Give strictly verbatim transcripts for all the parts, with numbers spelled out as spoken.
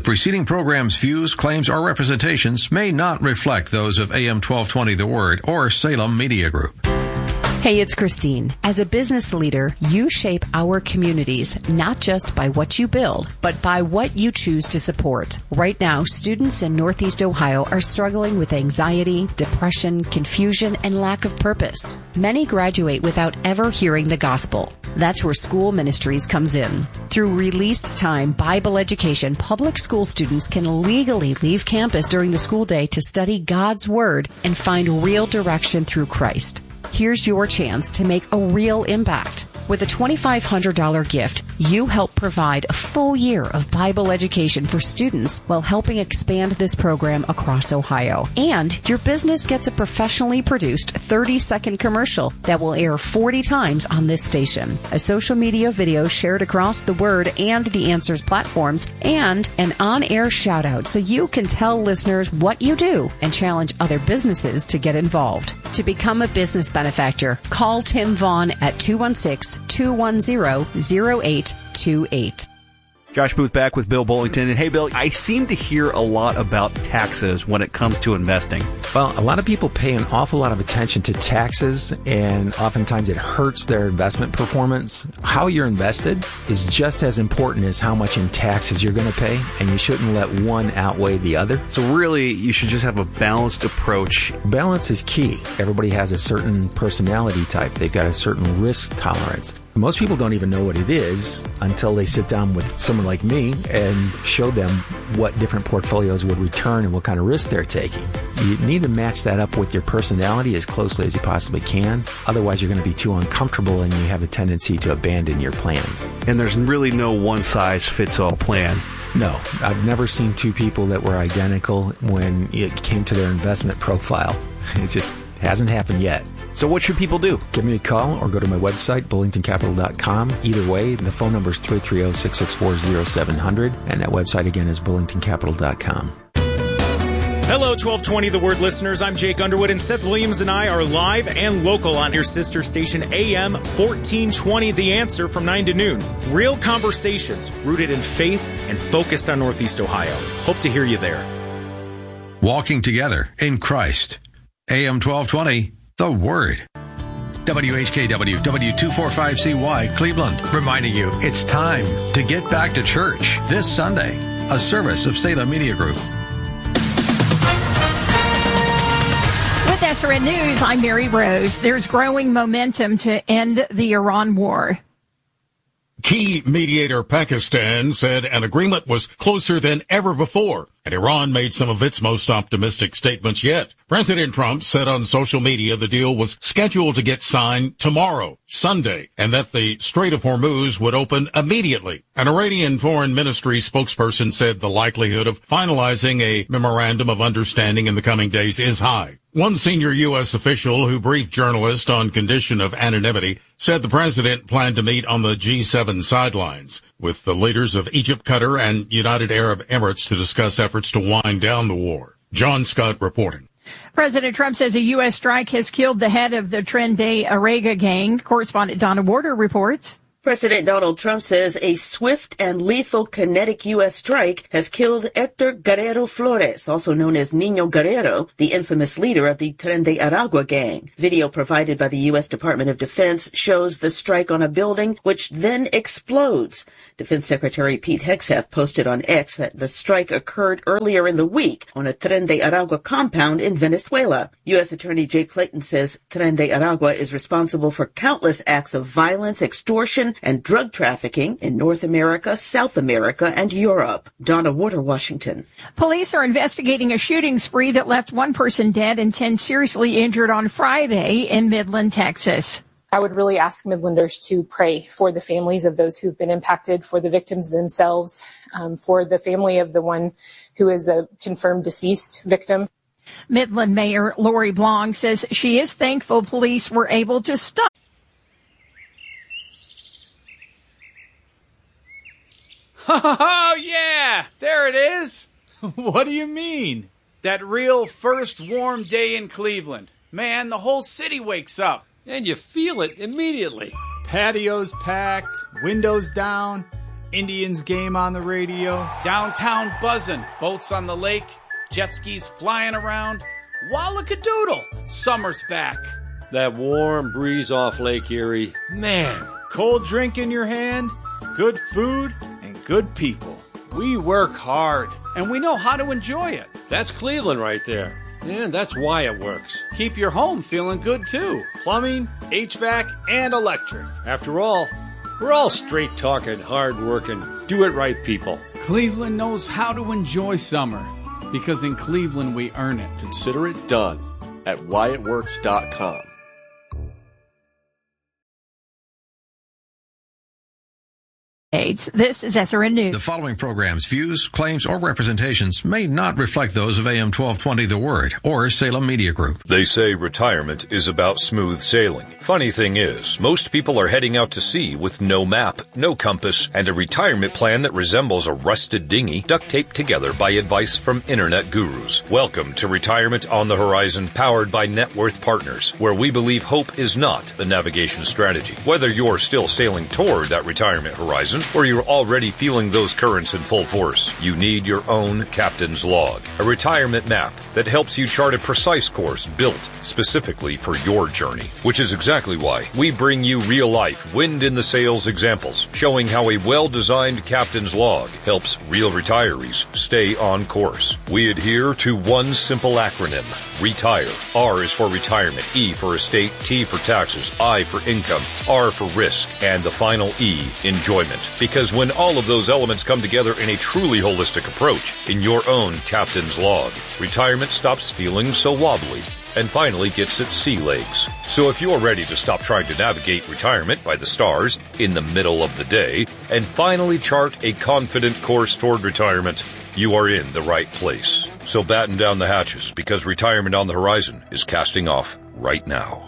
preceding program's views, claims, or representations may not reflect those of A M twelve twenty The Word or Salem Media Group. Hey, it's Christine. As a business leader, you shape our communities, not just by what you build, but by what you choose to support. Right now, students in Northeast Ohio are struggling with anxiety, depression, confusion, and lack of purpose. Many graduate without ever hearing the gospel. That's where School Ministries comes in. Through released time Bible education, public school students can legally leave campus during the school day to study God's Word and find real direction through Christ. Here's your chance to make a real impact. With a twenty-five hundred dollars gift, you help provide a full year of Bible education for students while helping expand this program across Ohio. And your business gets a professionally produced thirty-second commercial that will air forty times on this station, a social media video shared across the Word and the Answers platforms, and an on-air shout-out so you can tell listeners what you do and challenge other businesses to get involved. To become a business benefactor, call Tim Vaughn at two one six, two one zero, zero eight two eight. Josh Booth back with Bill Bullington. And hey, Bill, I seem to hear a lot about taxes when it comes to investing. Well, a lot of people pay an awful lot of attention to taxes, and oftentimes it hurts their investment performance. How you're invested is just as important as how much in taxes you're going to pay, and you shouldn't let one outweigh the other. So really, you should just have a balanced approach. Balance is key. Everybody has a certain personality type. They've got a certain risk tolerance. Most people don't even know what it is until they sit down with someone like me and show them what different portfolios would return and what kind of risk they're taking. You need to match that up with your personality as closely as you possibly can. Otherwise, you're going to be too uncomfortable and you have a tendency to abandon your plans. And there's really no one-size-fits-all plan. No, I've never seen two people that were identical when it came to their investment profile. It just hasn't happened yet. So what should people do? Give me a call or go to my website, bullington capital dot com. Either way, the phone number is three three zero, six six four, zero seven zero zero, and that website again is bullington capital dot com. Hello, twelve twenty The Word listeners. I'm Jake Underwood, and Seth Williams and I are live and local on your sister station A M fourteen twenty The Answer from nine to noon. Real conversations rooted in faith and focused on Northeast Ohio. Hope to hear you there. Walking together in Christ. A M twelve twenty The Word. W H K W, W two forty-five C Y, Cleveland, reminding you it's time to get back to church this Sunday, a service of Salem Media Group. With S R N News, I'm Mary Rose. There's growing momentum to end the Iran war. Key mediator Pakistan said an agreement was closer than ever before, and Iran made some of its most optimistic statements yet. President Trump said on social media the deal was scheduled to get signed tomorrow, Sunday, and that the Strait of Hormuz would open immediately. An Iranian foreign ministry spokesperson said the likelihood of finalizing a memorandum of understanding in the coming days is high. One senior U S official who briefed journalists on condition of anonymity said the president planned to meet on the G seven sidelines with the leaders of Egypt, Qatar, and United Arab Emirates to discuss efforts to wind down the war. John Scott reporting. President Trump says a U S strike has killed the head of the Tren-de Aragua gang. Correspondent Donna Warder reports. President Donald Trump says a swift and lethal kinetic U S strike has killed Hector Guerrero Flores, also known as Nino Guerrero, the infamous leader of the Tren de Aragua gang. Video provided by the U S Department of Defense shows the strike on a building, which then explodes. Defense Secretary Pete Hegseth posted on X that the strike occurred earlier in the week on a Tren de Aragua compound in Venezuela. U S Attorney Jay Clayton says Tren de Aragua is responsible for countless acts of violence, extortion, and drug trafficking in North America, South America, and Europe. Donna Warder, Washington. Police are investigating a shooting spree that left one person dead and ten seriously injured on Friday in Midland, Texas. I would really ask Midlanders to pray for the families of those who've been impacted, for the victims themselves, um, for the family of the one who is a confirmed deceased victim. Midland Mayor Lori Blanc says she is thankful police were able to stop. Oh, yeah, there it is. What do you mean? That real first warm day in Cleveland. Man, the whole city wakes up. And you feel it immediately. Patios packed, windows down, Indians game on the radio, downtown buzzing, boats on the lake, jet skis flying around. Wallakadoodle, summer's back. That warm breeze off Lake Erie. Man, cold drink in your hand, good food, and good people. We work hard, and we know how to enjoy it. That's Cleveland right there. And that's why it works. Keep your home feeling good, too. Plumbing, H V A C, and electric. After all, we're all straight-talking, hard-working, do-it-right people. Cleveland knows how to enjoy summer, because in Cleveland we earn it. Consider it done at why it works dot com. This is S R N News. The following program's views, claims, or representations may not reflect those of A M twelve twenty The Word or Salem Media Group. They say retirement is about smooth sailing. Funny thing is, most people are heading out to sea with no map, no compass, and a retirement plan that resembles a rusted dinghy duct taped together by advice from internet gurus. Welcome to Retirement on the Horizon, powered by Net Worth Partners, where we believe hope is not the navigation strategy. Whether you're still sailing toward that retirement horizon, or you're already feeling those currents in full force, you need your own captain's log, a retirement map that helps you chart a precise course built specifically for your journey, which is exactly why we bring you real-life, wind-in-the-sails examples showing how a well-designed captain's log helps real retirees stay on course. We adhere to one simple acronym, RETIRE. R is for retirement, E for estate, T for taxes, I for income, R for risk, and the final E, enjoyment. Because when all of those elements come together in a truly holistic approach, in your own captain's log, retirement stops feeling so wobbly and finally gets its sea legs. So if you're ready to stop trying to navigate retirement by the stars in the middle of the day and finally chart a confident course toward retirement, you are in the right place. So batten down the hatches, because Retirement on the Horizon is casting off right now.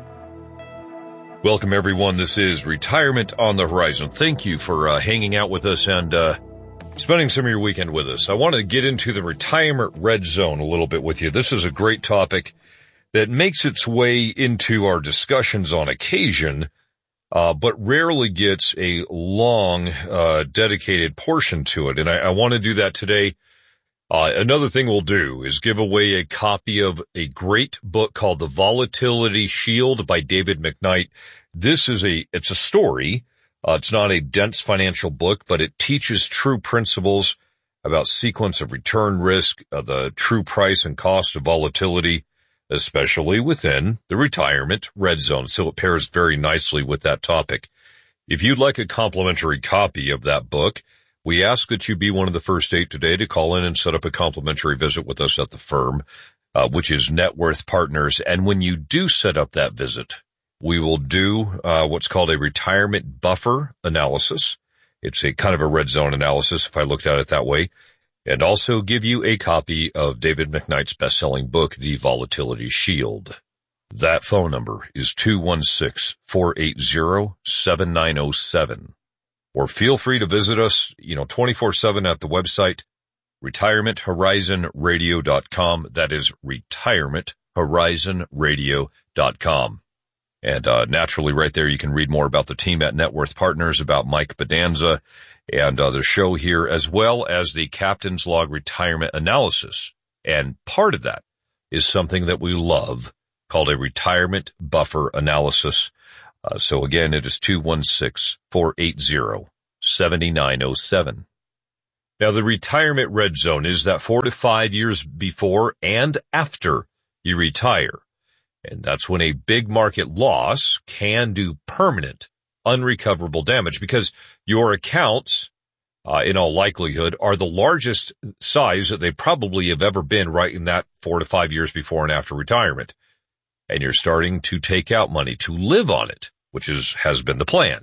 Welcome, everyone. This is Retirement on the Horizon. Thank you for uh, hanging out with us and uh, spending some of your weekend with us. I want to get into the retirement red zone a little bit with you. This is a great topic that makes its way into our discussions on occasion, uh, but rarely gets a long, uh, dedicated portion to it. And I, I want to do that today. Uh, another thing we'll do is give away a copy of a great book called The Volatility Shield by David McKnight. This is a, it's a story. Uh, it's not a dense financial book, but it teaches true principles about sequence of return risk, uh, the true price and cost of volatility, especially within the retirement red zone. So it pairs very nicely with that topic. If you'd like a complimentary copy of that book, we ask that you be one of the first eight today to call in and set up a complimentary visit with us at the firm, uh, which is Net Worth Partners. And when you do set up that visit, we will do uh, what's called a retirement buffer analysis. It's a kind of a red zone analysis, if I looked at it that way, and also give you a copy of David McKnight's best-selling book, The Volatility Shield. That phone number is two one six, four eight zero, seven nine zero seven. Or feel free to visit us, you know, twenty-four seven at the website, retirement horizon radio dot com. That is retirement horizon radio dot com. And uh, naturally right there you can read more about the team at Net Worth Partners, about Mike Bedanza and uh, the show here, as well as the Captain's Log Retirement Analysis. And part of that is something that we love called a retirement buffer analysis. Uh, so again, it is two one six, four eight zero, seven nine zero seven. Now, the retirement red zone is that four to five years before and after you retire. And that's when a big market loss can do permanent, unrecoverable damage, because your accounts, uh, in all likelihood, are the largest size that they probably have ever been right in that four to five years before and after retirement. And you're starting to take out money to live on it, which is, has been the plan.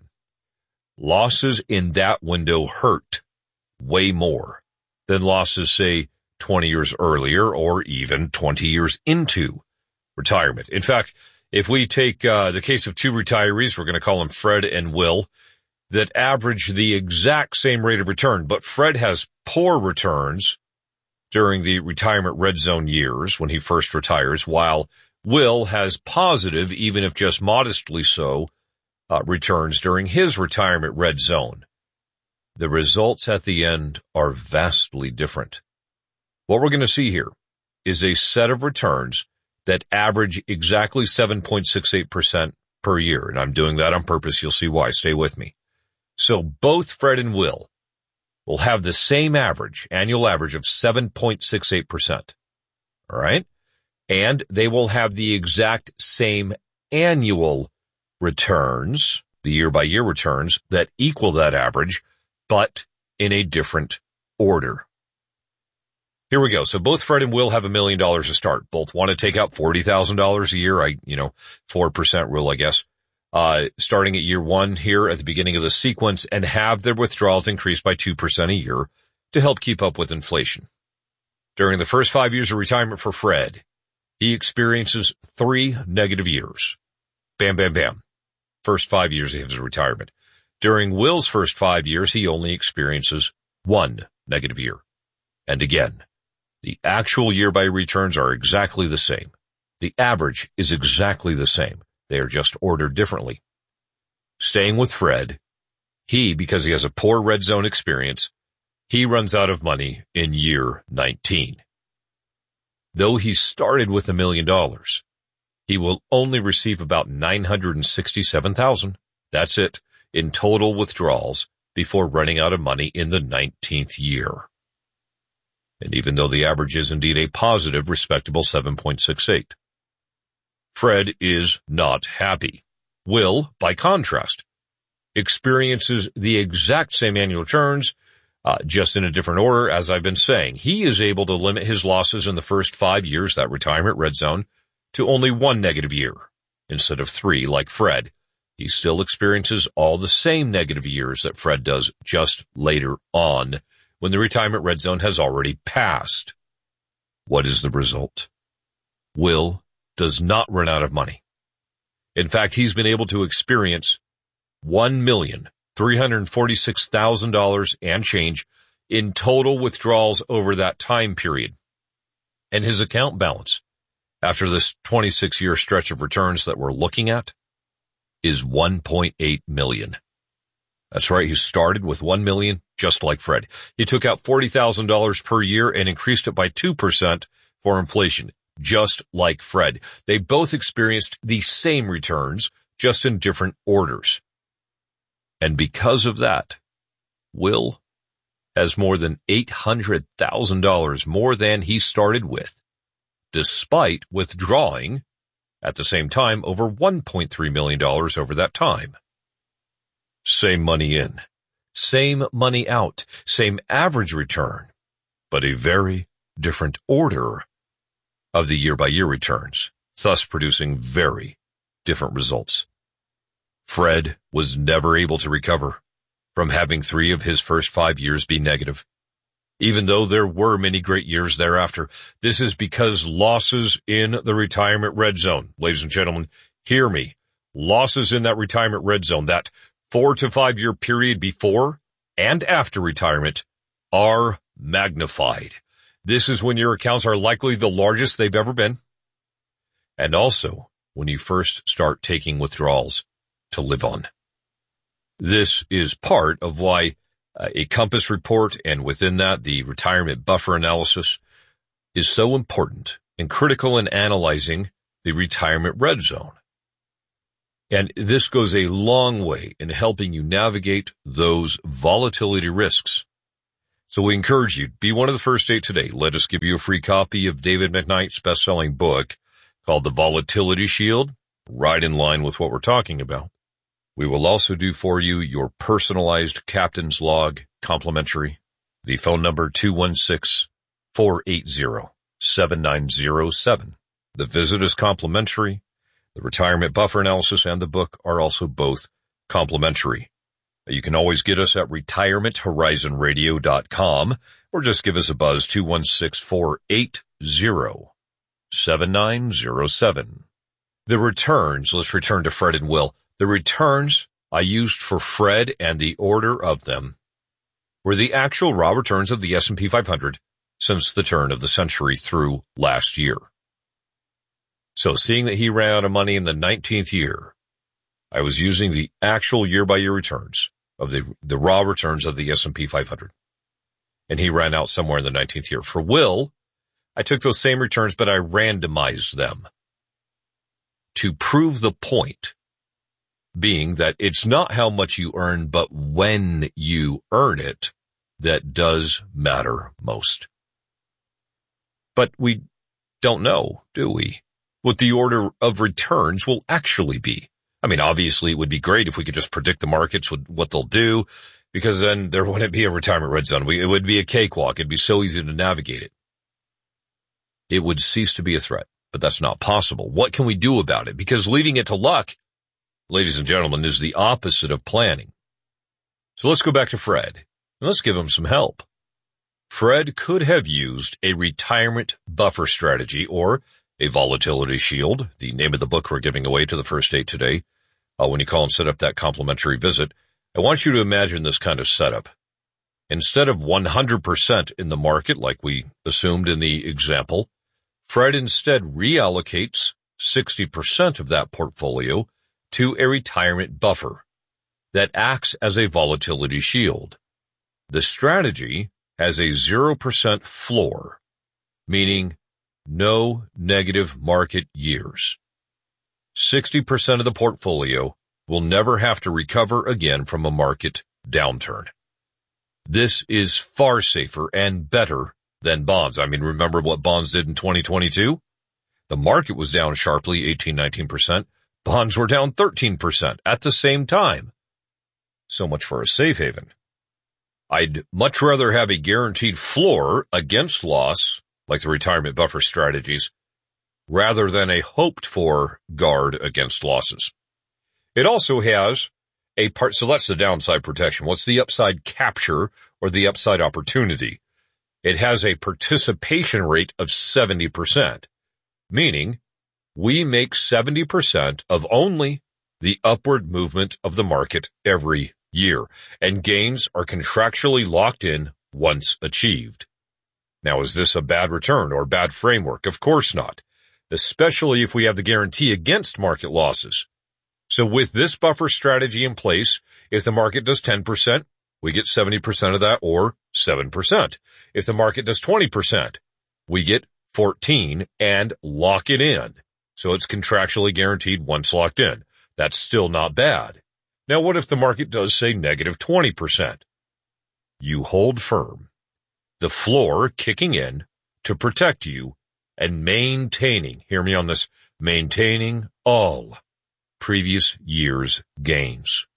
Losses in that window hurt way more than losses, say, twenty years earlier or even twenty years into retirement. In fact, if we take uh, the case of two retirees, we're going to call them Fred and Will, that average the exact same rate of return, but Fred has poor returns during the retirement red zone years when he first retires, while Will has positive, even if just modestly so, uh, returns during his retirement red zone. the results at the end are vastly different. What we're going to see here is a set of returns that average exactly seven point six eight percent per year. And I'm doing that on purpose. You'll see why. Stay with me. So both Fred and Will will have the same average, annual average of seven point six eight percent. All right? And they will have the exact same annual returns, the year-by-year returns, that equal that average, but in a different order. Here we go. So both Fred and Will have a million dollars to start. Both want to take out forty thousand dollars a year. I, you know, four percent rule, I guess. Uh, starting at year one here at the beginning of the sequence, and have their withdrawals increase by two percent a year to help keep up with inflation. During the first five years of retirement for Fred, he experiences three negative years. Bam, bam, bam. First five years of his retirement. During Will's first five years, he only experiences one negative year. And again, the actual year-by returns are exactly the same. The average is exactly the same. They are just ordered differently. Staying with Fred, he, because he has a poor red zone experience, he runs out of money in year nineteen. Though he started with a million dollars, he will only receive about nine hundred sixty-seven thousand dollars. That's it, in total withdrawals before running out of money in the nineteenth year. And even though the average is indeed a positive, respectable seven point six eight. Fred is not happy. Will, by contrast, experiences the exact same annual returns, uh, just in a different order, as I've been saying. He is able to limit his losses in the first five years, that retirement red zone, to only one negative year, instead of three, like Fred. He still experiences all the same negative years that Fred does, just later on, when the retirement red zone has already passed. What is the result? Will does not run out of money. In fact, he's been able to experience one million three hundred forty-six thousand dollars and change in total withdrawals over that time period. And his account balance, after this twenty-six year stretch of returns that we're looking at, is one point eight million dollars. That's right, he started with one million dollars, just like Fred. He took out forty thousand dollars per year and increased it by two percent for inflation, just like Fred. They both experienced the same returns, just in different orders. And because of that, Will has more than eight hundred thousand dollars more than he started with, despite withdrawing, at the same time, over one point three million dollars over that time. Same money in, same money out, same average return, but a very different order of the year-by-year returns, thus producing very different results. Fred was never able to recover from having three of his first five years be negative, even though there were many great years thereafter. This is because losses in the retirement red zone, ladies and gentlemen, hear me, losses in that retirement red zone, that four to five year period before and after retirement, are magnified. This is when your accounts are likely the largest they've ever been, and also when you first start taking withdrawals to live on. This is part of why uh, a Compass report, and within that the retirement buffer analysis, is so important and critical in analyzing the retirement red zone. And this goes a long way in helping you navigate those volatility risks. So we encourage you, be one of the first eight today. Let us give you a free copy of David McKnight's best-selling book called The Volatility Shield, right in line with what we're talking about. We will also do for you your personalized captain's log complimentary. The phone number two one six, four eight zero, seven nine zero seven. The visit is complimentary. The retirement buffer analysis and the book are also both complimentary. You can always get us at retirement horizon radio dot com or just give us a buzz two one six, four eight zero, seven nine zero seven. The returns, let's return to Fred and Will. The returns I used for Fred and the order of them were the actual raw returns of the S and P five hundred since the turn of the century through last year. So seeing that he ran out of money in the nineteenth year, I was using the actual year-by-year returns of the, the raw returns of the S and P five hundred. And he ran out somewhere in the nineteenth year. For Will, I took those same returns, but I randomized them to prove the point, being that it's not how much you earn, but when you earn it that does matter most. But we don't know, do we, what the order of returns will actually be. I mean, obviously it would be great if we could just predict the markets, what they'll do, because then there wouldn't be a retirement red zone. It would be a cakewalk. It'd be so easy to navigate it. It would cease to be a threat, but that's not possible. What can we do about it? Because leaving it to luck, ladies and gentlemen, is the opposite of planning. So let's go back to Fred, and let's give him some help. Fred could have used a retirement buffer strategy or a volatility shield, the name of the book we're giving away to the first eight today. Uh, when you call and set up that complimentary visit, I want you to imagine this kind of setup. Instead of one hundred percent in the market, like we assumed in the example, Fred instead reallocates sixty percent of that portfolio to a retirement buffer that acts as a volatility shield. The strategy has a zero percent floor, meaning no negative market years. sixty percent of the portfolio will never have to recover again from a market downturn. This is far safer and better than bonds. I mean, remember what bonds did in twenty twenty-two? The market was down sharply, eighteen, nineteen percent. Bonds were down thirteen percent at the same time. So much for a safe haven. I'd much rather have a guaranteed floor against loss, like the retirement buffer strategies, rather than a hoped-for guard against losses. It also has a part, so that's the downside protection. What's the upside capture or the upside opportunity? It has a participation rate of seventy percent, meaning we make seventy percent of only the upward movement of the market every year, and gains are contractually locked in once achieved. Now, is this a bad return or bad framework? Of course not, especially if we have the guarantee against market losses. So with this buffer strategy in place, if the market does ten percent, we get seventy percent of that, or seven percent. If the market does twenty percent, we get fourteen and lock it in. So it's contractually guaranteed once locked in. That's still not bad. Now, what if the market does say negative twenty percent? You hold firm, the floor kicking in to protect you and maintaining, hear me on this, maintaining all previous year's gains.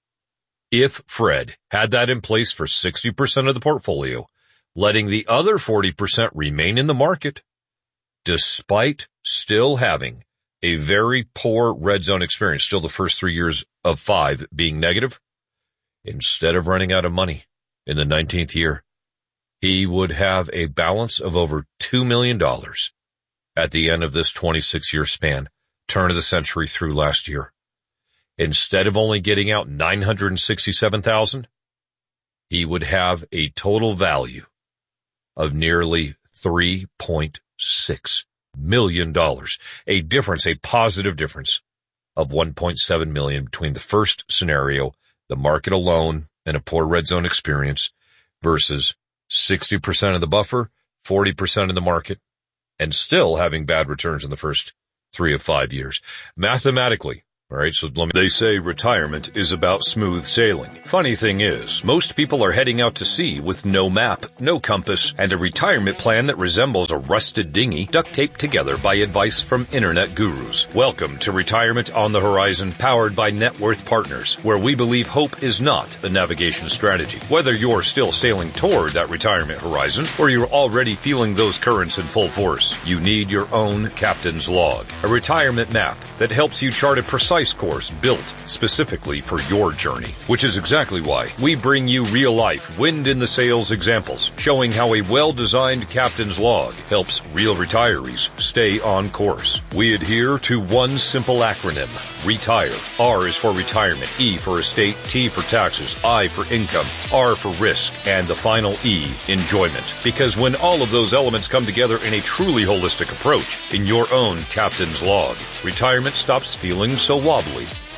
If Fred had that in place for sixty percent of the portfolio, letting the other forty percent remain in the market, despite still having a very poor red zone experience, still the first three years of five being negative, instead of running out of money in the nineteenth year, he would have a balance of over two million dollars at the end of this twenty-six year span, turn of the century through last year. Instead of only getting out nine hundred sixty-seven thousand dollars, he would have a total value of nearly three point six million dollars, a difference, a positive difference of one point seven million dollars between the first scenario, the market alone and a poor red zone experience, versus sixty percent of the buffer, forty percent of the market, and still having bad returns in the first three of five years. Mathematically, all right, so let me, they say retirement is about smooth sailing. Funny thing is, most people are heading out to sea with no map, no compass, and a retirement plan that resembles a rusted dinghy duct taped together by advice from internet gurus. Welcome to Retirement on the Horizon, powered by Net Worth Partners, where we believe hope is not a navigation strategy. Whether you're still sailing toward that retirement horizon or you're already feeling those currents in full force, you need your own captain's log, a retirement map that helps you chart a precise course built specifically for your journey, which is exactly why we bring you real-life wind in the sails examples showing how a well-designed captain's log helps real retirees stay on course. We adhere to one simple acronym: RETIRE. R is for retirement, E for estate, T for taxes, I for income, R for risk, and the final E, enjoyment. Because when all of those elements come together in a truly holistic approach in your own captain's log, retirement stops feeling so wobbly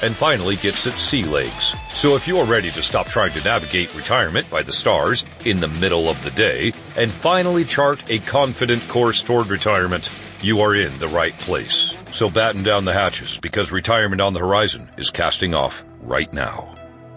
and finally gets its sea legs. So if you're ready to stop trying to navigate retirement by the stars in the middle of the day and finally chart a confident course toward retirement, you are in the right place. So batten down the hatches, because retirement on the horizon is casting off right now.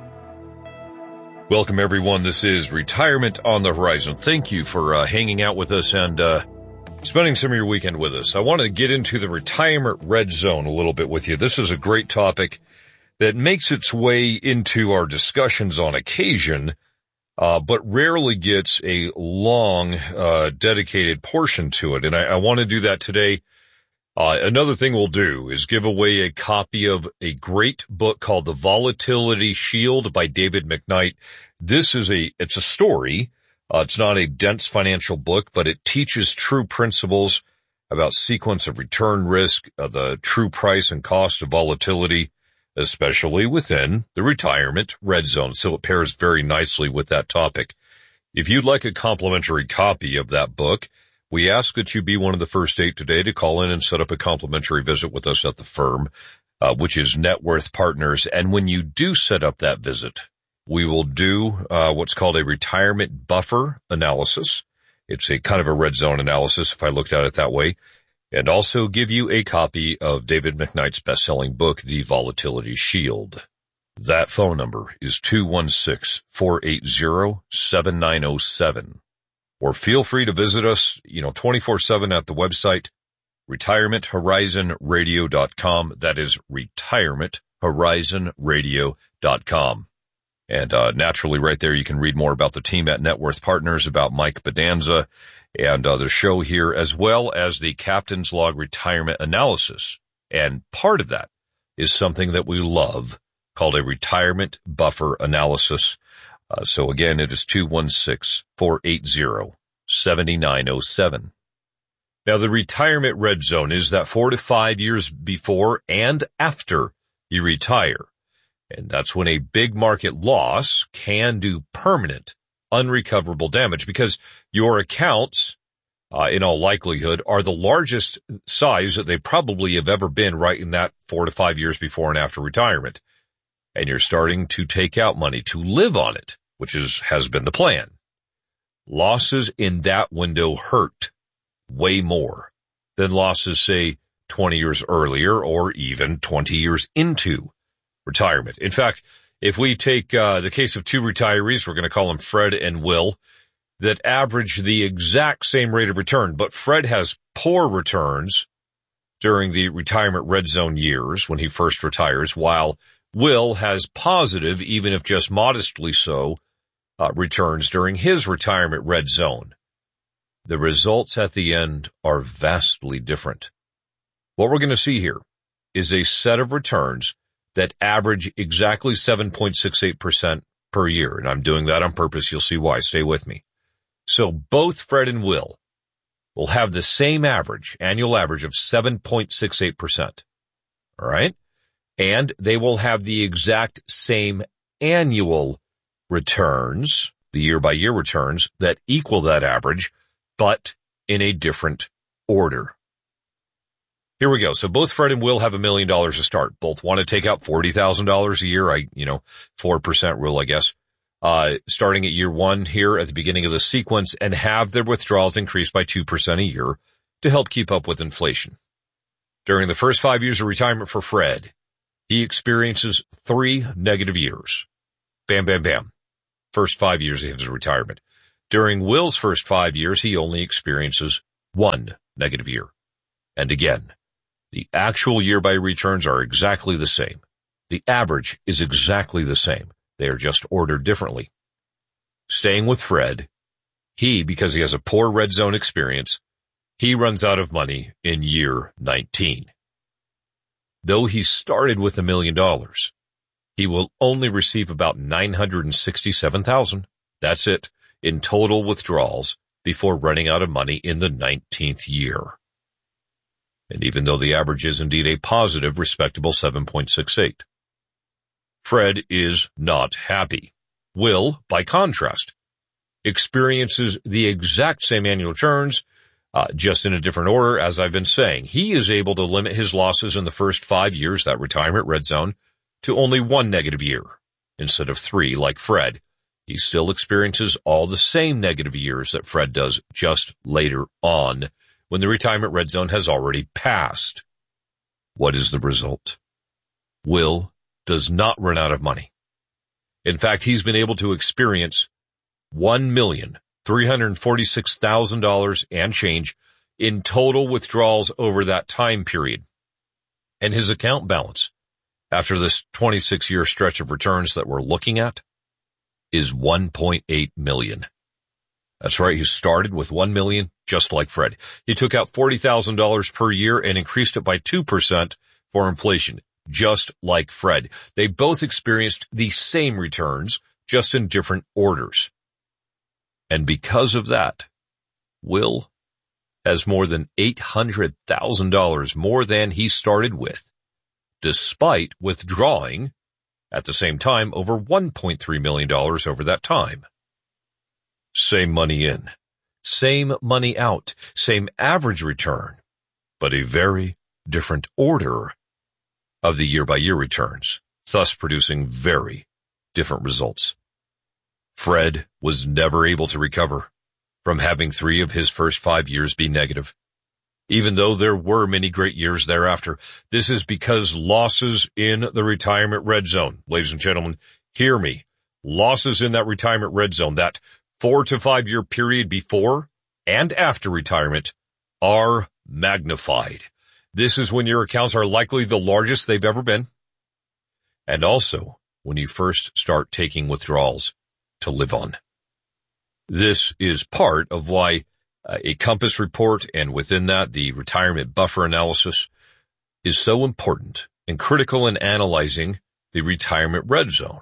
Welcome, everyone. This is Retirement on the Horizon. Thank you for uh, hanging out with us and uh, spending some of your weekend with us. I want to get into the retirement red zone a little bit with you. This is a great topic that makes its way into our discussions on occasion, uh, but rarely gets a long, uh, dedicated portion to it. And I, I want to do that today. Uh, another thing we'll do is give away a copy of a great book called The Volatility Shield by David McKnight. This is a, it's a story. Uh, it's not a dense financial book, but it teaches true principles about sequence of return risk, uh, the true price and cost of volatility, especially within the retirement red zone. So it pairs very nicely with that topic. If you'd like a complimentary copy of that book, we ask that you be one of the first eight today to call in and set up a complimentary visit with us at the firm, uh, which is Net Worth Partners. And when you do set up that visit, we will do uh, what's called a retirement buffer analysis. It's a kind of a red zone analysis, if I looked at it that way, and also give you a copy of David McKnight's best-selling book, The Volatility Shield. That phone number is two one six, four eight zero, seven nine zero seven. Or feel free to visit us, you know, twenty-four seven at the website, retirement horizon radio dot com. That is retirement horizon radio dot com. And uh, naturally, right there, you can read more about the team at Net Worth Partners, about Mike Bedanza, and uh, the show here, as well as the Captain's Log Retirement Analysis. And part of that is something that we love, called a retirement buffer analysis. Uh, so again, it is two one six, four eight zero, seven nine zero seven. Now, the retirement red zone is that four to five years before and after you retire. And that's when a big market loss can do permanent, unrecoverable damage, because your accounts, uh, in all likelihood, are the largest size that they probably have ever been right in that four to five years before and after retirement. And you're starting to take out money to live on it, which is, has been the plan. Losses in that window hurt way more than losses, say, twenty years earlier or even twenty years into retirement. In fact, if we take uh, the case of two retirees, we're going to call them Fred and Will, that average the exact same rate of return, but Fred has poor returns during the retirement red zone years when he first retires, while Will has positive, even if just modestly so, uh, returns during his retirement red zone. The results at the end are vastly different. What we're going to see here is a set of returns that average exactly seven point six eight percent per year. And I'm doing that on purpose. You'll see why. Stay with me. So both Fred and Will will have the same average, annual average of seven point six eight percent. All right. And they will have the exact same annual returns, the year-by-year returns, that equal that average, but in a different order. Here we go. So both Fred and Will have a million dollars to start. Both want to take out forty thousand dollars a year. I, you know, four percent rule, I guess, uh, starting at year one here at the beginning of the sequence, and have their withdrawals increase by two percent a year to help keep up with inflation. During the first five years of retirement for Fred, he experiences three negative years. Bam, bam, bam. First five years of his retirement. During Will's first five years, he only experiences one negative year. And again, the actual year-by returns are exactly the same. The average is exactly the same. They are just ordered differently. Staying with Fred, he, because he has a poor red zone experience, he runs out of money in year nineteen. Though he started with a million dollars, he will only receive about nine hundred sixty-seven thousand dollars. That's it, in total withdrawals before running out of money in the nineteenth year. And even though the average is indeed a positive, respectable seven point six eight. Fred is not happy. Will, by contrast, experiences the exact same annual returns, uh, just in a different order, as I've been saying. He is able to limit his losses in the first five years, that retirement red zone, to only one negative year instead of three like Fred. He still experiences all the same negative years that Fred does, just later on when the retirement red zone has already passed. What is the result? Will does not run out of money. In fact, he's been able to experience one million three hundred forty-six thousand dollars and change in total withdrawals over that time period. And his account balance, after this twenty-six year stretch of returns that we're looking at, is one point eight million dollars. That's right, he started with one million dollars just like Fred. He took out forty thousand dollars per year and increased it by two percent for inflation, just like Fred. They both experienced the same returns, just in different orders. And because of that, Will has more than eight hundred thousand dollars more than he started with, despite withdrawing at the same time over one point three million dollars over that time. Same money in, same money out, same average return, but a very different order of the year-by-year returns, thus producing very different results. Fred was never able to recover from having three of his first five years be negative, even though there were many great years thereafter. This is because losses in the retirement red zone, ladies and gentlemen, hear me, losses in that retirement red zone, that four to five year period before and after retirement, are magnified. This is when your accounts are likely the largest they've ever been, and also when you first start taking withdrawals to live on. This is part of why uh, a Compass report, and within that the retirement buffer analysis, is so important and critical in analyzing the retirement red zone.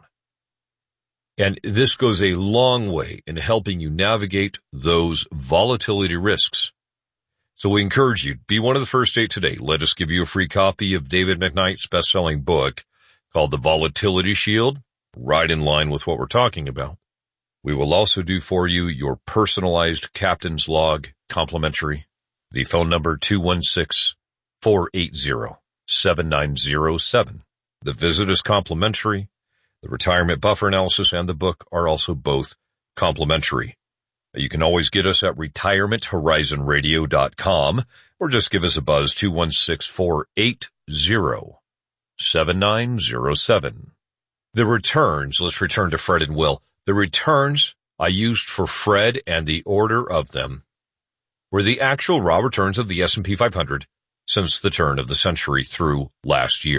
And this goes a long way in helping you navigate those volatility risks. So we encourage you, be one of the first eight today. Let us give you a free copy of David McKnight's best-selling book called The Volatility Shield, right in line with what we're talking about. We will also do for you your personalized captain's log complimentary. The phone number two one six, four eight zero, seven nine zero seven. The visit is complimentary. The retirement buffer analysis and the book are also both complimentary. You can always get us at retirement horizon radio dot com or just give us a buzz two one six, four eight zero, seven nine zero seven. The returns, let's return to Fred and Will. The returns I used for Fred and the order of them were the actual raw returns of the S and P five hundred since the turn of the century through last year.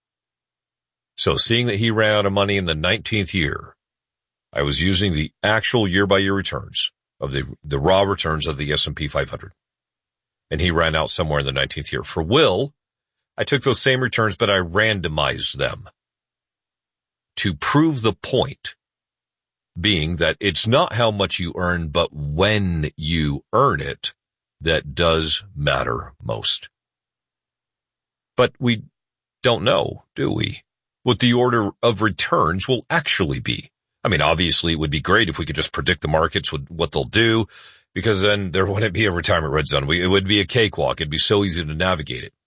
So seeing that he ran out of money in the nineteenth year, I was using the actual year-by-year returns of the, the raw returns of the S and P five hundred. And he ran out somewhere in the nineteenth year. For Will, I took those same returns, but I randomized them to prove the point, being that it's not how much you earn, but when you earn it that does matter most. But we don't know, do we, what the order of returns will actually be? I mean, obviously, it would be great if we could just predict the markets, what they'll do, because then there wouldn't be a retirement red zone. It would be a cakewalk. It'd be so easy to navigate it.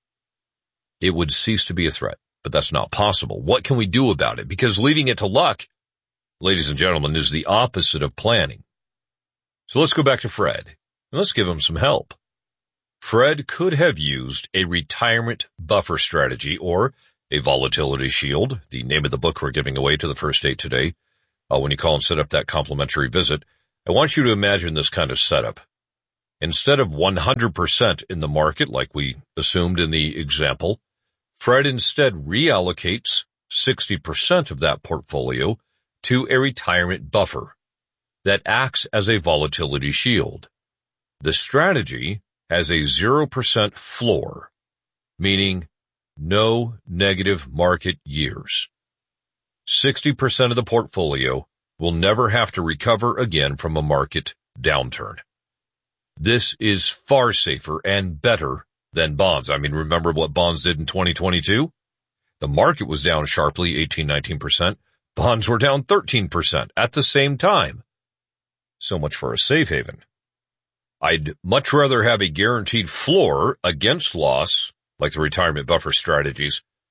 It would cease to be a threat, but that's not possible. What can we do about it? Because leaving it to luck, ladies and gentlemen, is the opposite of planning. So let's go back to Fred, and let's give him some help. Fred could have used a retirement buffer strategy or a volatility shield, the name of the book we're giving away to the first eight today. Uh, when you call and set up that complimentary visit, I want you to imagine this kind of setup. Instead of one hundred percent in the market, like we assumed in the example, Fred instead reallocates sixty percent of that portfolio to a retirement buffer that acts as a volatility shield. The strategy has a zero percent floor, meaning no negative market years. sixty percent of the portfolio will never have to recover again from a market downturn. This is far safer and better than bonds. I mean, remember what bonds did in twenty twenty-two? The market was down sharply, eighteen, nineteen percent. Bonds were down thirteen percent at the same time. So much for a safe haven. I'd much rather have a guaranteed floor against loss, like the retirement buffer strategies,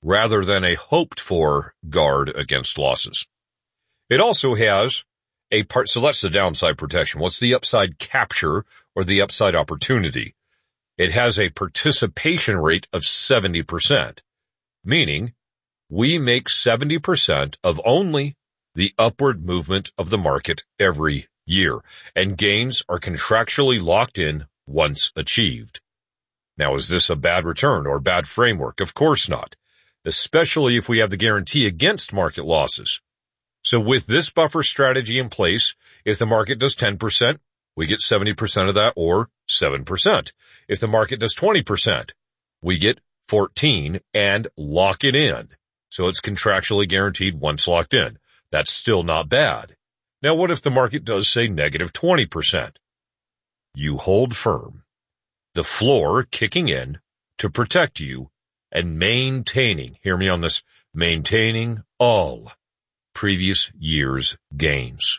rather than a hoped-for guard against losses. It also has a part, so that's the downside protection. What's the upside capture or the upside opportunity? It has a participation rate of seventy percent, meaning we make seventy percent of only the upward movement of the market every year, and gains are contractually locked in once achieved. Now, is this a bad return or bad framework? Of course not, especially if we have the guarantee against market losses. So with this buffer strategy in place, if the market does ten percent, we get seventy percent of that, or seven percent. If the market does twenty percent, we get fourteen and lock it in. So it's contractually guaranteed once locked in. That's still not bad. Now, what if the market does say negative twenty percent? You hold firm, the floor kicking in to protect you and maintaining, hear me on this, maintaining all previous year's gains.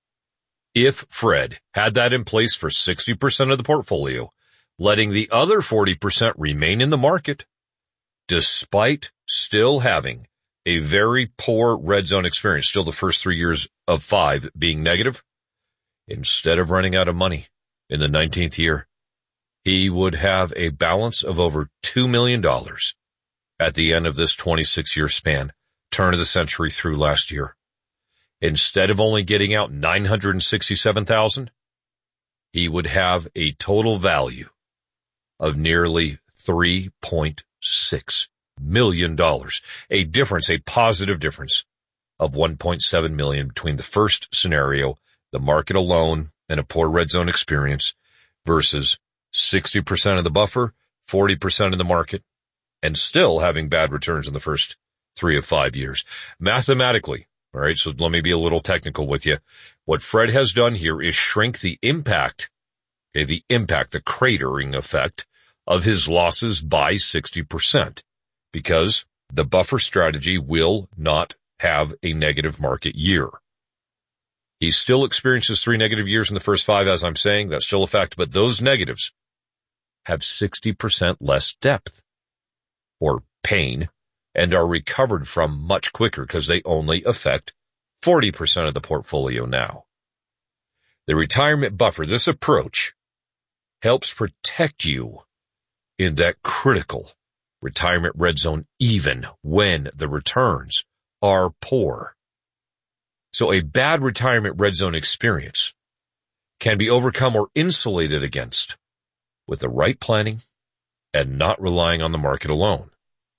If Fred had that in place for sixty percent of the portfolio, letting the other forty percent remain in the market, despite still having a very poor red zone experience, still the first three years of five being negative, instead of running out of money in the nineteenth year, he would have a balance of over two million dollars at the end of this twenty-six year span, turn of the century through last year. Instead of only getting out nine hundred sixty-seven thousand dollars, he would have a total value of nearly three point six million dollars, a difference, a positive difference of one point seven million dollars between the first scenario, the market alone and a poor red zone experience, versus sixty percent of the buffer, forty percent of the market, and still having bad returns in the first three of five years. Mathematically, all right, so let me be a little technical with you. What Fred has done here is shrink the impact, okay, the impact, the cratering effect of his losses by sixty percent, because the buffer strategy will not have a negative market year. He still experiences three negative years in the first five, as I'm saying. That's still a fact, but those negatives have sixty percent less depth or pain and are recovered from much quicker because they only affect forty percent of the portfolio now. The retirement buffer, this approach, helps protect you in that critical retirement red zone even when the returns are poor. So a bad retirement red zone experience can be overcome or insulated against with the right planning and not relying on the market alone.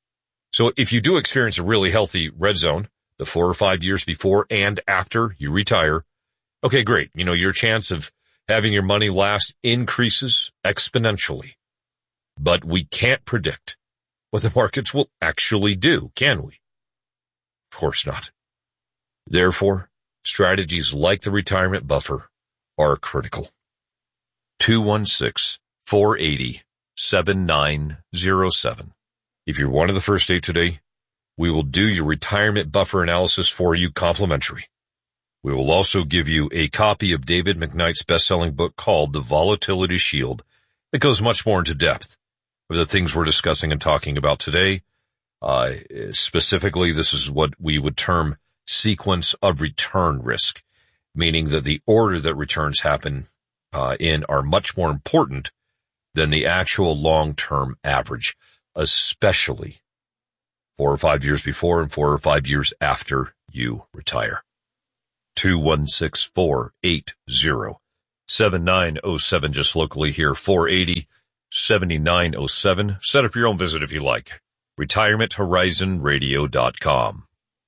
So if you do experience a really healthy red zone, the four or five years before and after you retire, okay, great. You know, your chance of having your money last increases exponentially. But we can't predict what the markets will actually do, can we? Of course not. Therefore, strategies like the retirement buffer are critical. two one six, four eight zero, seven nine zero seven. If you're one of the first eight today, we will do your retirement buffer analysis for you complimentary. We will also give you a copy of David McKnight's best-selling book called The Volatility Shield that goes much more into depth of the things we're discussing and talking about today. Uh, specifically, this is what we would term sequence of return risk, meaning that the order that returns happen uh, in are much more important than the actual long-term average, especially four or five years before and four or five years after you retire. two one six, four eight zero, seven nine zero seven, just locally here, four eight zero, seven nine zero seven. Set up your own visit if you like. retirement horizon radio dot com.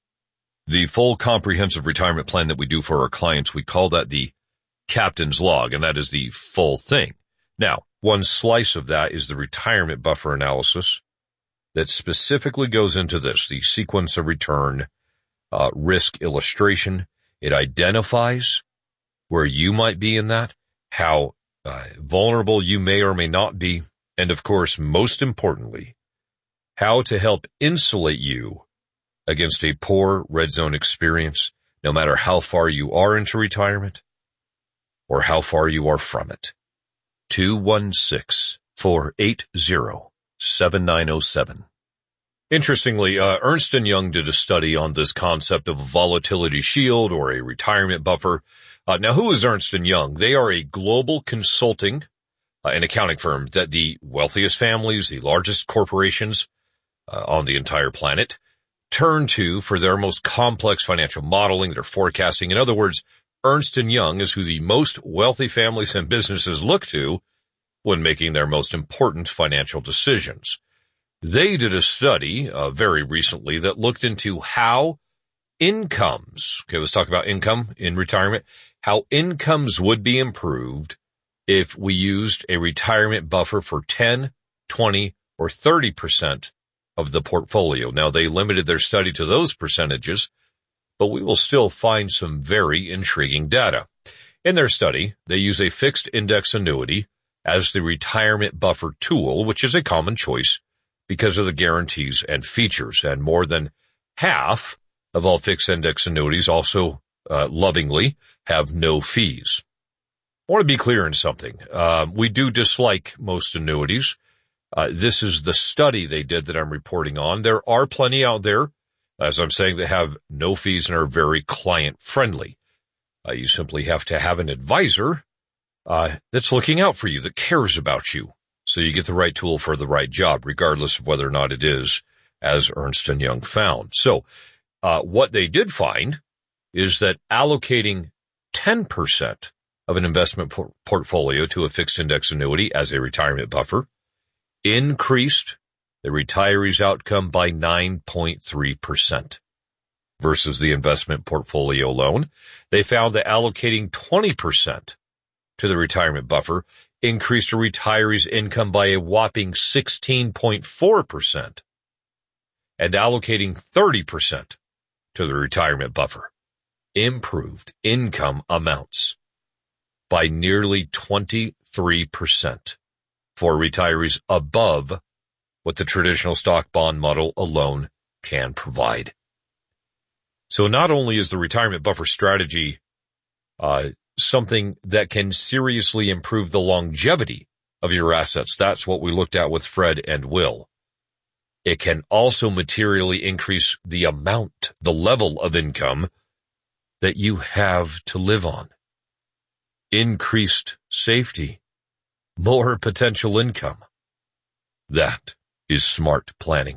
The full comprehensive retirement plan that we do for our clients, we call that the captain's log, and that is the full thing. Now, one slice of that is the retirement buffer analysis that specifically goes into this, the sequence of return uh, risk illustration. It identifies where you might be in that, how uh, vulnerable you may or may not be, and of course, most importantly, how to help insulate you against a poor red zone experience, no matter how far you are into retirement or how far you are from it. two one six, four eight zero, seven nine zero seven. Interestingly, uh, Ernst and Young did a study on this concept of a volatility shield or a retirement buffer. Uh, now, who is Ernst and Young? They are a global consulting uh, and accounting firm that the wealthiest families, the largest corporations uh, on the entire planet turn to for their most complex financial modeling, their forecasting. In other words, Ernst and Young is who the most wealthy families and businesses look to when making their most important financial decisions. They did a study uh, very recently that looked into how incomes, okay, let's talk about income in retirement, how incomes would be improved if we used a retirement buffer for ten, twenty, or thirty percent of the portfolio. Now, they limited their study to those percentages, but we will still find some very intriguing data. In their study, they use a fixed index annuity as the retirement buffer tool, which is a common choice because of the guarantees and features. And more than half of all fixed index annuities also uh, lovingly have no fees. I want to be clear in something. Uh, we do dislike most annuities. Uh, this is the study they did that I'm reporting on. There are plenty out there, as I'm saying, that have no fees and are very client-friendly. Uh, you simply have to have an advisor uh, that's looking out for you, that cares about you, so you get the right tool for the right job, regardless of whether or not it is, as Ernst and Young found. So uh, what they did find is that allocating ten percent of an investment por- portfolio to a fixed index annuity as a retirement buffer increased the retiree's outcome by nine point three percent versus the investment portfolio alone. They found that allocating twenty percent to the retirement buffer increased a retiree's income by a whopping sixteen point four percent, and allocating thirty percent to the retirement buffer improved income amounts by nearly twenty-three percent for retirees above what the traditional stock bond model alone can provide. So not only is the retirement buffer strategy uh, something that can seriously improve the longevity of your assets, that's what we looked at with Fred and Will, it can also materially increase the amount, the level of income that you have to live on. Increased safety, more potential income. That is smart planning.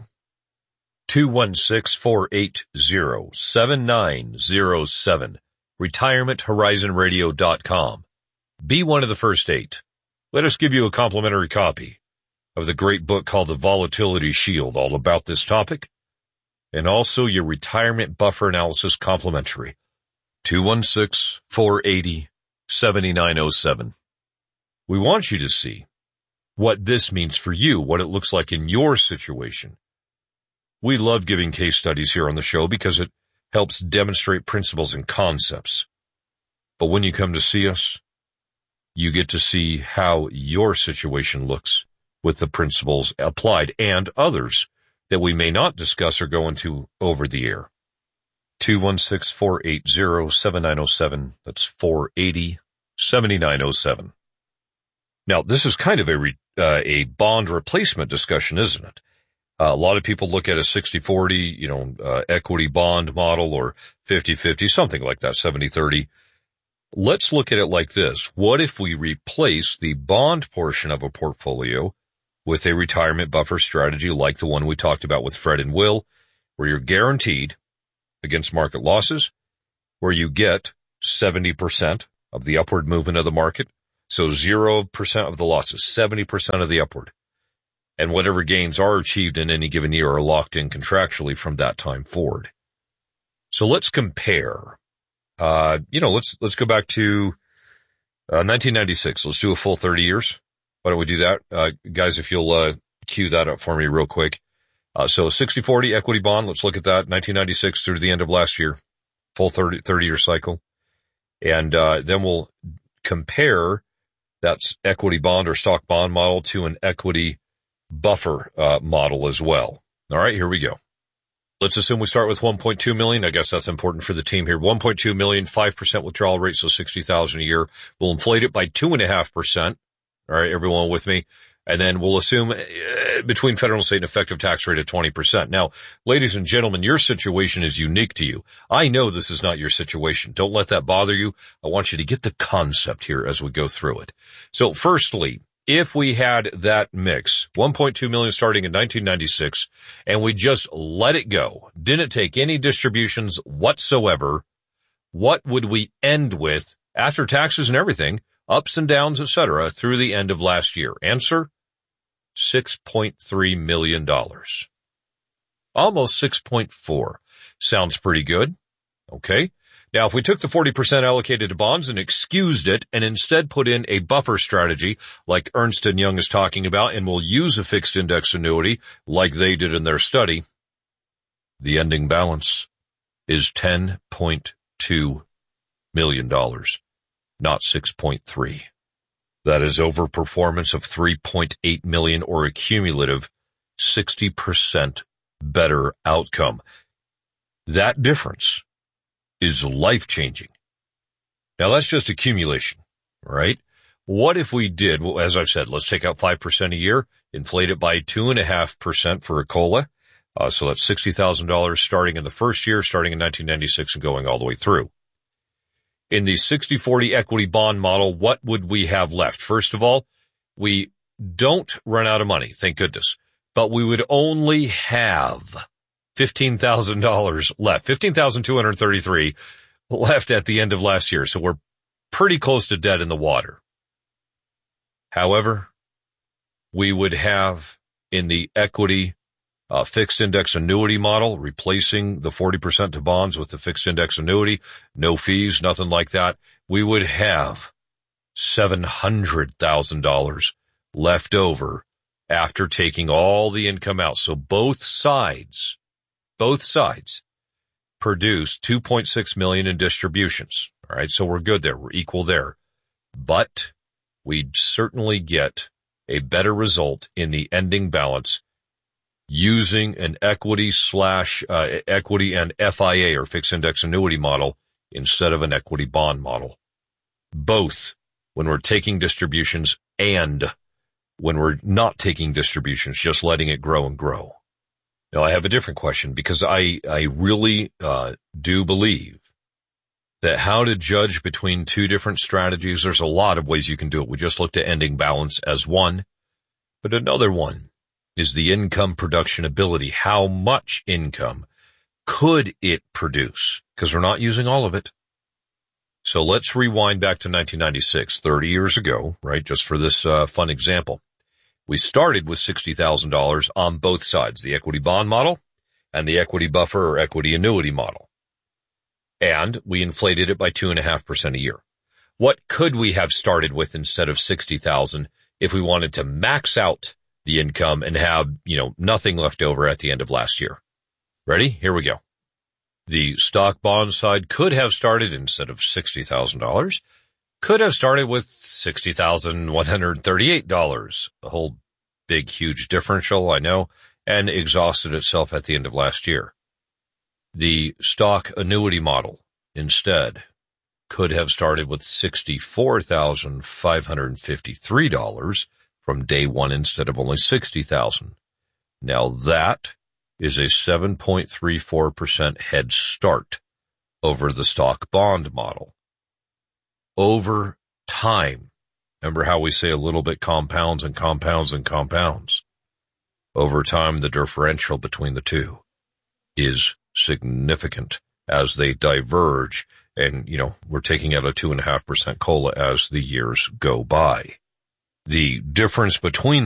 two one six, four eight zero, seven nine zero seven. retirement horizon radio dot com. Be one of the first eight. Let us give you a complimentary copy of the great book called The Volatility Shield, all about this topic, and also your retirement buffer analysis complimentary. two one six, four eight zero, seven nine zero seven. We want you to see what this means for you, what it looks like in your situation. We love giving case studies here on the show because it helps demonstrate principles and concepts. But when you come to see us, you get to see how your situation looks with the principles applied and others that we may not discuss or go into over the air. two one six, four eight zero, seven nine zero seven. That's four eight zero, seven nine zero seven. Now, this is kind of a re, uh, a bond replacement discussion, isn't it? Uh, a lot of people look at a sixty forty, you know, uh, equity bond model, or fifty fifty, something like that, seventy thirty. Let's look at it like this. What if we replace the bond portion of a portfolio with a retirement buffer strategy like the one we talked about with Fred and Will, where you're guaranteed against market losses, where you get seventy percent of the upward movement of the market? So zero percent of the losses, seventy percent of the upward. And whatever gains are achieved in any given year are locked in contractually from that time forward. So let's compare. Uh, you know, let's, let's go back to, uh, nineteen ninety-six. Let's do a full thirty years. Why don't we do that? Uh, guys, if you'll, uh, cue that up for me real quick. Uh, so sixty forty equity bond. Let's look at that. nineteen ninety-six through the end of last year. Full thirty, thirty year cycle. And, uh, then we'll compare that's equity bond or stock bond model to an equity buffer uh, model as well. All right, here we go. Let's assume we start with one point two million. I guess that's important for the team here. one point two million, five percent withdrawal rate, so sixty thousand a year. We'll inflate it by two point five percent. All right, everyone with me? And then we'll assume uh, between federal and state an effective tax rate of twenty percent. Now, ladies and gentlemen, your situation is unique to you. I know this is not your situation. Don't let that bother you. I want you to get the concept here as we go through it. So firstly, if we had that mix, one point two million starting in nineteen ninety-six, and we just let it go, didn't take any distributions whatsoever, what would we end with after taxes and everything, ups and downs, et cetera, through the end of last year? Answer, six point three million dollars. Almost six point four. Sounds pretty good. Okay. Now, if we took the forty percent allocated to bonds and excused it and instead put in a buffer strategy like Ernst and Young is talking about, and we'll use a fixed index annuity like they did in their study, the ending balance is ten point two million dollars, not six point three. That is overperformance of three point eight million dollars or a cumulative sixty percent better outcome. That difference is life-changing. Now, that's just accumulation, right? What if we did, well, as I've said, let's take out five percent a year, inflate it by two point five percent for a COLA. Uh, so that's sixty thousand dollars starting in the first year, starting in nineteen ninety-six and going all the way through. In the sixty forty equity bond model, what would we have left? First of all, we don't run out of money, thank goodness, but we would only have fifteen thousand dollars left, fifteen thousand two hundred thirty-three dollars left at the end of last year. So we're pretty close to dead in the water. However, we would have in the equity uh, fixed index annuity model, replacing the forty percent to bonds with the fixed index annuity, no fees, nothing like that. We would have seven hundred thousand dollars left over after taking all the income out. So both sides Both sides produce two point six million dollars in distributions. All right, so we're good there. We're equal there. But we'd certainly get a better result in the ending balance using an equity slash uh, equity and F I A or fixed index annuity model instead of an equity bond model. Both when we're taking distributions and when we're not taking distributions, just letting it grow and grow. Now, I have a different question because I, I really uh, do believe that how to judge between two different strategies, there's a lot of ways you can do it. We just looked at ending balance as one, but another one is the income production ability. How much income could it produce? Because we're not using all of it. So let's rewind back to nineteen ninety-six, thirty years ago, right, just for this uh, fun example. We started with sixty thousand dollars on both sides, the equity bond model and the equity buffer or equity annuity model. And we inflated it by two point five percent a year. What could we have started with instead of sixty thousand dollars if we wanted to max out the income and have, you know, nothing left over at the end of last year? Ready? Here we go. The stock bond side could have started instead of sixty thousand dollars. Could have started with sixty thousand one hundred thirty-eight dollars, a whole big, huge differential, I know, and exhausted itself at the end of last year. The stock annuity model, instead, could have started with sixty-four thousand five hundred fifty-three dollars from day one instead of only sixty thousand dollars. Now that is a seven point three four percent head start over the stock bond model. Over time, remember how we say a little bit compounds and compounds and compounds? Over time, the differential between the two is significant as they diverge. And, you know, we're taking out a two point five percent COLA as the years go by. The difference between